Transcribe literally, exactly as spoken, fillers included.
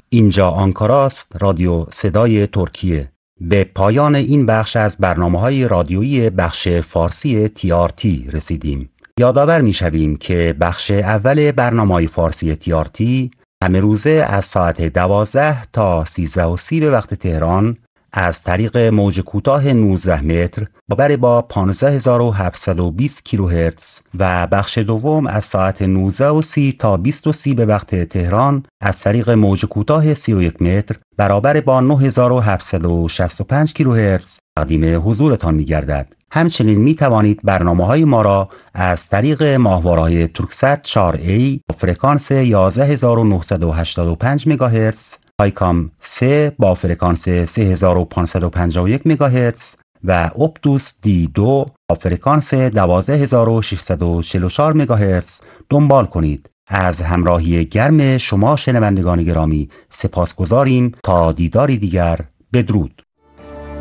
اینجا آنکاراست، رادیو صدای ترکیه. به پایان این بخش از برنامه‌های رادیویی بخش فارسی تی آر تی رسیدیم. یادآور می‌شویم که بخش اول برنامه‌های فارسی تی آر تی همه روزه از ساعت دوازده تا سیزده و سی به وقت تهران از طریق موج کوتاه نوزده متر برابر با پانزده هزار و هفتصد و بیست کیلوهرتز و بخش دوم از ساعت نوزده و سی تا بیست و سی به وقت تهران از طریق موج کوتاه سی و یک متر برابر با نه هزار و هفتصد و شصت و پنج کیلوهرتز تقدیم حضورتان می‌گردد. همچنین می توانید برنامه‌های ما را از طریق ماهواره‌های تورکست چهار ای با فرکانس یازده هزار و نهصد و هشتاد و پنج مگاهرتز، هایکام سه با فرکانس سه هزار و پانصد و پنجاه و یک مگاهرتز و اپتوس دی دو با فرکانس دوازده هزار و ششصد و چهل و چهار مگاهرتز دنبال کنید. از همراهی گرم شما شنوندگان گرامی سپاسگزاریم. تا دیداری دیگر، بدرود.